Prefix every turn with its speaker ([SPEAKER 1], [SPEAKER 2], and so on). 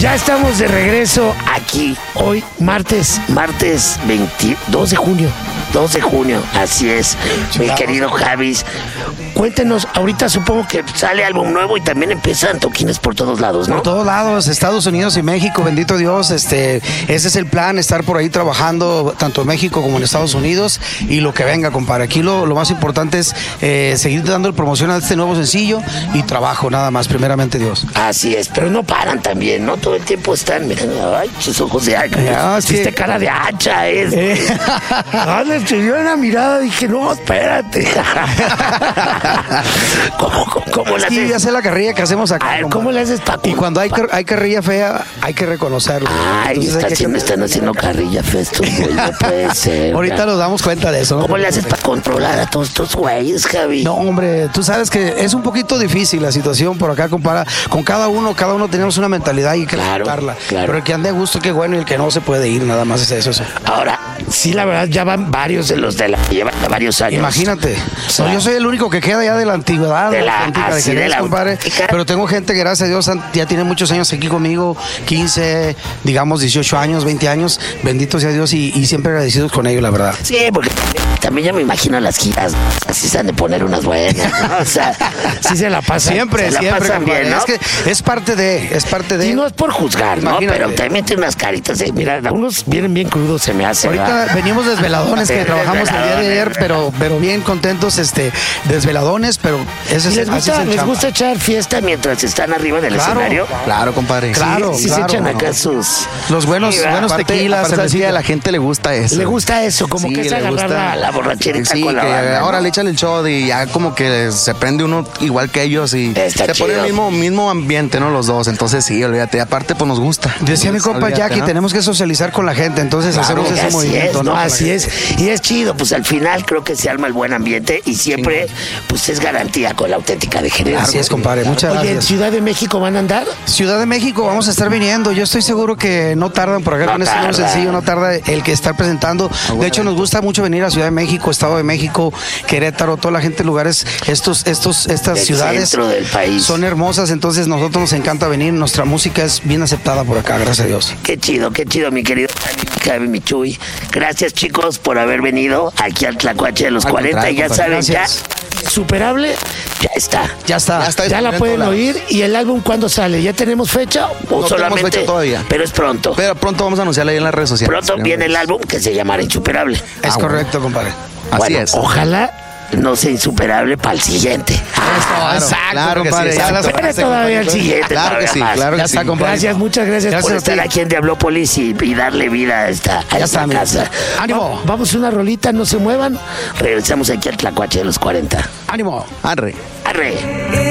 [SPEAKER 1] Ya estamos de regreso aquí hoy, martes 22 de junio. 2 de junio, así es, mi querido Javis. Cuéntenos, ahorita supongo que sale álbum nuevo y también empiezan toquines por todos lados, ¿no?
[SPEAKER 2] Por todos lados, Estados Unidos y México, bendito Dios, ese es el plan, estar por ahí trabajando tanto en México como en Estados Unidos y lo que venga, compadre. Aquí lo más importante es seguir dando promoción a este nuevo sencillo y trabajo nada más, primeramente Dios.
[SPEAKER 1] Así es, pero no paran también, ¿no? Todo el tiempo están mirando, ay, sus ojos de hacha, hiciste cara de hacha, le dio una mirada, dije, no, espérate. ¿Cómo le haces?
[SPEAKER 2] Sí, ya sé la carrilla que hacemos acá.
[SPEAKER 1] A ver, ¿cómo le haces, Paco?
[SPEAKER 2] Y cuando hay carrilla fea, hay que reconocerlo.
[SPEAKER 1] Ay, están haciendo carrilla fea estos güeyes, no puede ser.
[SPEAKER 2] Ahorita nos damos cuenta de eso.
[SPEAKER 1] ¿Cómo le haces para controlar a todos estos güeyes, Javi?
[SPEAKER 2] No, hombre, tú sabes que es un poquito difícil la situación por acá, compara. Con cada uno tenemos una mentalidad y hay que respetarla. Claro. Pero el que ande a gusto, qué bueno, y el que no se puede ir, nada más es eso.
[SPEAKER 1] Ahora, sí, la verdad, ya van varios de los de la que llevan varios años.
[SPEAKER 2] Imagínate. O sea, yo soy el único que queda ya de la antigüedad, de Jerez, compadre. Pero tengo gente que, gracias a Dios, ya tiene muchos años aquí conmigo, 15, digamos 18 años, 20 años. Bendito sea Dios y siempre agradecidos con ellos, la verdad.
[SPEAKER 1] Sí, porque también ya me imagino las giras, así se han de poner unas buenas, ¿no? O sea, sí se la pasan.
[SPEAKER 2] Siempre,
[SPEAKER 1] pasan bien, ¿no?
[SPEAKER 2] Es que es parte de.
[SPEAKER 1] Y no es por juzgar, ¿no? Pero también tiene unas caritas de, mira, algunos vienen bien crudos, se me hace.
[SPEAKER 2] Ahorita venimos desveladones que trabajamos el día de ayer, pero bien contentos, desveladones, pero eso es.
[SPEAKER 1] ¿Les gusta echar fiesta mientras están arriba del escenario?
[SPEAKER 3] Claro, compadre.
[SPEAKER 1] Claro, sí, se echan acá
[SPEAKER 2] los buenos tequilas,
[SPEAKER 3] a la gente le gusta eso.
[SPEAKER 1] Le gusta eso, como que es agarrar la borracherita con la banda,
[SPEAKER 3] ahora le echan el shot y ya como que se prende uno igual que ellos y se pone el mismo ambiente, ¿no? Los dos, entonces sí, olvídate, aparte pues nos gusta.
[SPEAKER 2] Decía mi compa Jackie, ¿no? Tenemos que socializar con la gente, entonces hacemos ese movimiento, ¿no?
[SPEAKER 1] Así es, y es chido, pues al final creo que se arma el buen ambiente y siempre pues es garantía con la auténtica de Jerez.
[SPEAKER 2] Así es, compadre, muchas gracias.
[SPEAKER 1] Oye, ¿en Ciudad de México van a andar?
[SPEAKER 2] Ciudad de México vamos a estar viniendo, yo estoy seguro que no tardan por acá con este nuevo sencillo, no tarda el que estar presentando. De hecho, nos gusta mucho venir a Ciudad de México, Estado de México, Querétaro, toda la gente, lugares, estas ciudades
[SPEAKER 1] centro del país
[SPEAKER 2] son hermosas, entonces nosotros nos encanta venir, nuestra música es bien aceptada por acá, gracias a Dios.
[SPEAKER 1] Qué chido, mi querido Javi Michuy. Gracias, chicos, por haber venido aquí al Tlacuache de los 40. Ya saben, gracias. Ya Superable, ya está. Ya la pueden oír. ¿Y el álbum cuándo sale? ¿Ya tenemos fecha o
[SPEAKER 3] no
[SPEAKER 1] solamente?
[SPEAKER 3] Fecha todavía.
[SPEAKER 1] Pero es pronto.
[SPEAKER 3] Pero pronto vamos a anunciarla ahí en las redes sociales.
[SPEAKER 1] Pronto viene el álbum que se llamará Insuperable.
[SPEAKER 2] Es correcto, compadre.
[SPEAKER 3] Así es.
[SPEAKER 1] Ojalá no sea insuperable para el siguiente.
[SPEAKER 2] Claro, compadre.
[SPEAKER 1] Ya todavía el siguiente.
[SPEAKER 3] Claro que sí, claro que sí.
[SPEAKER 1] Gracias, muchas gracias por estar aquí en Diablopolis y darle vida a esta casa.
[SPEAKER 2] ¡Ánimo!
[SPEAKER 1] Vamos a una rolita, no se muevan. Regresamos aquí al Tlacuache de los 40.
[SPEAKER 2] ¡Ánimo!
[SPEAKER 3] Arre.
[SPEAKER 1] Arre.